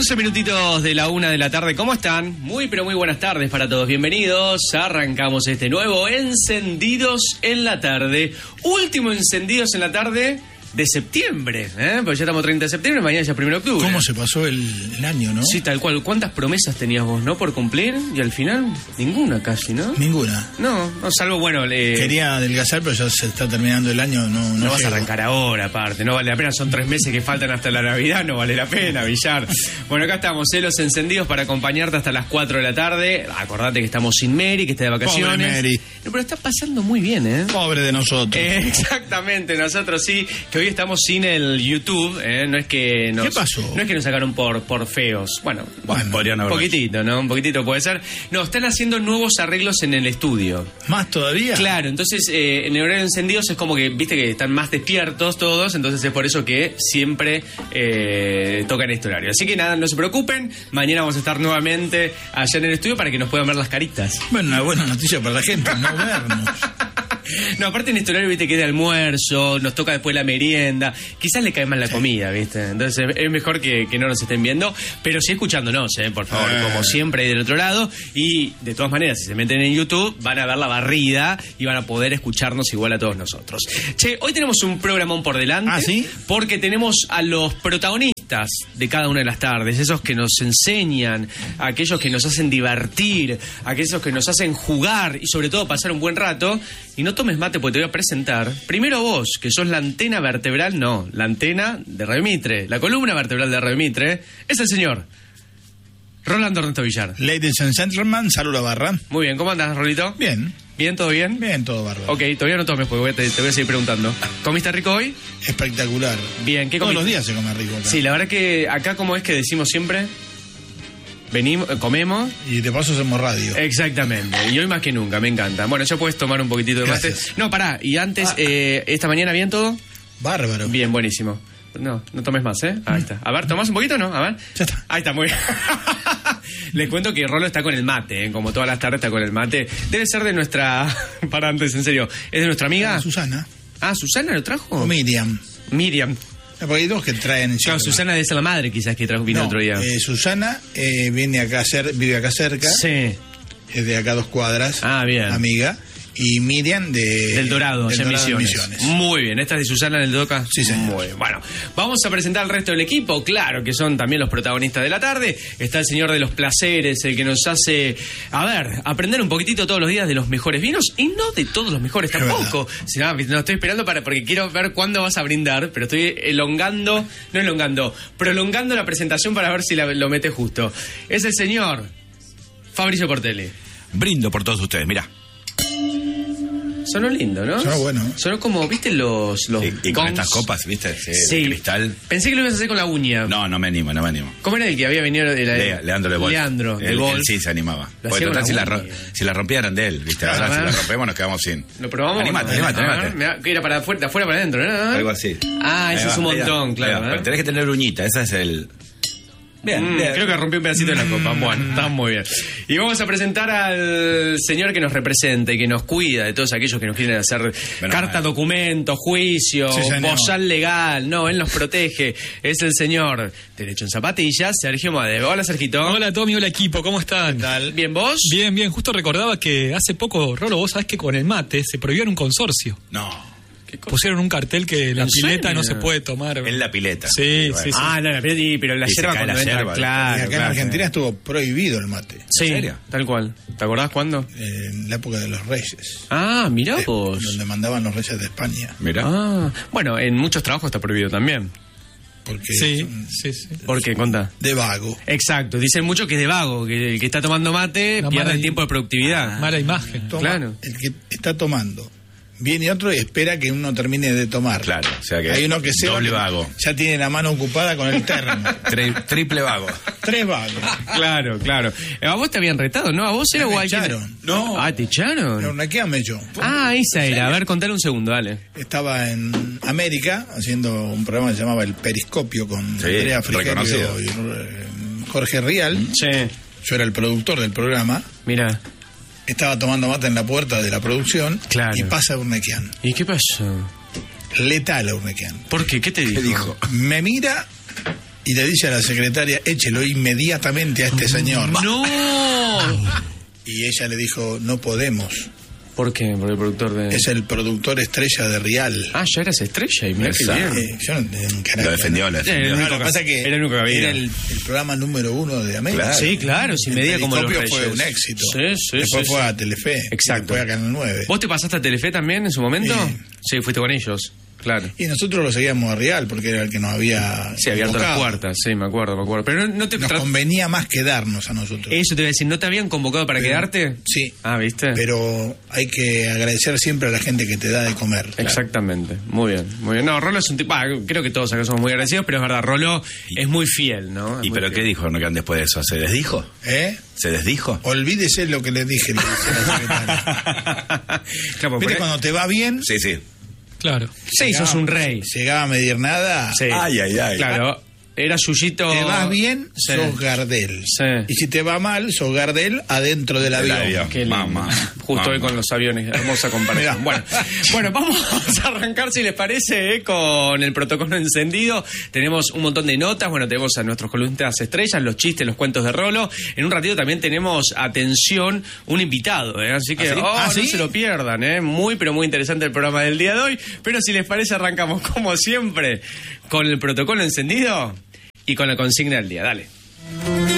12 minutitos de la 1 de la tarde, ¿cómo están? Muy pero muy buenas tardes para todos, bienvenidos. Arrancamos este nuevo Encendidos en la tarde. Último Encendidos en la tarde de septiembre, porque ya estamos 30 de septiembre, mañana ya 1 de octubre. ¿Cómo se pasó el año, no? Sí, tal cual. ¿Cuántas promesas tenías vos, no, por cumplir? Y al final, ninguna casi, ¿no? Ninguna. No, salvo, bueno... Quería adelgazar, pero ya se está terminando el año, no vas a arrancar ahora, aparte, no vale la pena, son 3 meses que faltan hasta la Navidad, no vale la pena, Villar. Bueno, acá estamos, los encendidos para acompañarte hasta las 4 de la tarde. Acordate que estamos sin Mary, que está de vacaciones. Pobre Mary. No, pero está pasando muy bien, Pobre de nosotros. Exactamente, nosotros sí, que hoy estamos sin el YouTube, no es que nos... ¿Qué pasó? No es que nos sacaron por feos, bueno, podrían haber... Un poquitito, ¿no? Un poquitito puede ser. No, están haciendo nuevos arreglos en el estudio. ¿Más todavía? Claro, entonces en el horario de encendidos es como que, viste que están más despiertos todos, entonces es por eso que siempre tocan este horario. Así que nada, no se preocupen, mañana vamos a estar nuevamente allá en el estudio para que nos puedan ver las caritas. Bueno, una buena noticia para la gente, no vernos. No, aparte en este horario, viste, que es de almuerzo, nos toca después la merienda, quizás le cae mal la comida, viste, entonces es mejor que no nos estén viendo, pero sí escuchándonos, por favor, como siempre del otro lado, y de todas maneras, si se meten en YouTube, van a ver la barrida y van a poder escucharnos igual a todos nosotros. Che, hoy tenemos un programón por delante. ¿Ah, sí? Porque tenemos a los protagonistas de cada una de las tardes, esos que nos enseñan, aquellos que nos hacen divertir, aquellos que nos hacen jugar y sobre todo pasar un buen rato. Y no tomes mate porque te voy a presentar primero vos, que sos la antena vertebral, no, la antena de Radio Mitre, la columna vertebral de Radio Mitre, es el señor Rolando Ernesto Villar. Ladies and gentlemen, saludo a barra. Muy bien, ¿cómo andás, Rolito? Bien. ¿Bien? ¿Todo bien? Bien, todo bárbaro. Ok, todavía no tomes porque te voy a seguir preguntando. ¿Comiste rico hoy? Espectacular. Bien, ¿qué comiste? Todos los días se come rico acá. Sí, la verdad que acá, como es que decimos siempre, venimos, comemos y de paso hacemos radio. Exactamente, y hoy más que nunca, me encanta. Bueno, ya puedes tomar un poquitito de mate. No, pará, y antes, esta mañana, ¿bien todo? Bárbaro. Bien, buenísimo. No tomes más, Ahí está. A ver, ¿tomás un poquito o no? A ver. Ya está. Ahí está, muy bien. Les cuento que Rolo está con el mate, como todas las tardes está con el mate. Debe ser de nuestra... Para antes, en serio. ¿Es de nuestra amiga? Susana. Ah, ¿Susana lo trajo? O Miriam. Porque hay dos que traen... Claro, Susana debe ser la madre quizás que vino otro día. Susana vive acá cerca. Sí. Es de acá 2 cuadras. Ah, bien. Amiga. Y Miriam del Dorado, en Misiones. Muy bien, esta es de Susana del Doca. Sí, señor. Muy bien. Bueno, vamos a presentar al resto del equipo, claro que son también los protagonistas de la tarde. Está el señor de los placeres, el que nos hace, aprender un poquitito todos los días de los mejores vinos, y no de todos los mejores tampoco. No, estoy esperando porque quiero ver cuándo vas a brindar, pero estoy prolongando la presentación para ver si lo mete justo. Es el señor Fabricio Portelli. Brindo por todos ustedes, mirá. Sonó lindo, ¿no? Sonó bueno. Sonó como, ¿viste los y con estas copas, ¿viste? Sí. De cristal. Pensé que lo ibas a hacer con la uña. No me animo. ¿Cómo era el que había venido? Leandro de Wolf. Leandro de Wolf. Él sí se animaba. Porque total, si la rompía eran de él, ¿viste? Ahora si la rompemos nos quedamos sin. ¿Lo probamos? Animate. Que era de afuera para adentro, ¿no? Algo así. Ah, eso es un montón, claro. Pero tenés que tener uñita, ese es el... Bien. Creo que rompí un pedacito de la copa. Bueno, está muy bien. Y vamos a presentar al señor que nos representa y que nos cuida de todos aquellos que nos quieren hacer carta, documento, juicio, bozal legal. No, él nos protege. Es el señor Derecho en Zapatillas, Sergio Madeo. Hola, Sergito. Hola, Tommy, hola, equipo. ¿Cómo están? ¿Qué tal? ¿Bien, vos? Bien. Justo recordaba que hace poco, Rolo, vos sabés que con el mate se prohibió en un consorcio. No. Pusieron un cartel que la pileta no se puede tomar. En la pileta. Sí. Ah, no, la pileta, pero la yerba cuando entra, claro. Y acá en Argentina estuvo prohibido el mate. Sí, ¿en serio? Tal cual. ¿Te acordás cuándo? En la época de los reyes. Ah, mirá vos. Donde mandaban los reyes de España. Mirá. Ah, bueno, en muchos trabajos está prohibido también. Porque sí. ¿Por qué? Contá. De vago. Exacto, dicen mucho que es de vago, que el que está tomando mate pierde el tiempo de productividad. Mala imagen. Claro. El que está tomando. Viene otro y espera que uno termine de tomar. Claro, o sea que hay uno que doble vago. Ya tiene la mano ocupada con el termo. Triple vago. 3 vagos. Claro. A vos te habían retado, ¿no? ¿A vos era o me alguien? echaron. No. Ah, ¿te echaron? Pero ¿qué me echó? Ah, esa era. A ver, contale un segundo, dale. Estaba en América haciendo un programa que se llamaba El Periscopio con Andrea Frigerio y Jorge Rial. Sí. Yo era el productor del programa. Mira. Estaba tomando mate en la puerta de la producción. Claro. Y pasa Urnequian. ¿Y qué pasó? Letal a Urnequian. ¿Por qué? ¿Qué te dijo? Me mira y le dice a la secretaria, échelo inmediatamente a este señor. ¡No! Y ella le dijo, no podemos. ¿Por qué? Por el productor de... Es el productor estrella de Real. Ah, ya eras estrella y mirá que bien. Yo no lo defendió. Lo que pasa que era el único que había. Era el programa número 1 de América. Claro. Sí, claro, sin medida como los Reyes. Fue un éxito. Sí, después fue a Telefe. Exacto. Después a Canal 9. ¿Vos te pasaste a Telefe también en su momento? Sí, fuiste con ellos. Claro. Y nosotros lo seguíamos a Real porque era el que nos había... Sí, había abierto las puertas, sí, me acuerdo. Pero no te... Nos convenía más quedarnos a nosotros. Eso te iba a decir, ¿no te habían convocado para quedarte? Sí. Ah, ¿viste? Pero hay que agradecer siempre a la gente que te da de comer. Exactamente, muy bien, muy bien. No, Rolo es un tipo, creo que todos acá somos muy agradecidos, pero es verdad, Rolo es muy fiel, ¿no? ¿Y pero fiel. qué dijo después de eso? ¿Se desdijo? ¿Se desdijo? Olvídese lo que le dije, le dice la secretaria. Claro, ¿Viste cuando te va bien? Sí, sí. Claro. Sí, sos un rey. Llegaba a medir nada. Sí. Ay. Claro, era Yuyito... Te vas bien, sos Gardel. Sí. Y si te va mal, sos Gardel adentro del avión. Qué lindo. Justo hoy con los aviones, hermosa comparación. Bueno, vamos a arrancar, si les parece, con el protocolo encendido. Tenemos un montón de notas, tenemos a nuestros columnistas estrellas, los chistes, los cuentos de Rolo. En un ratito también tenemos, atención, un invitado, así que no se lo pierdan, muy pero muy interesante el programa del día de hoy. Pero si les parece, arrancamos como siempre con el protocolo encendido y con la consigna del día. Dale.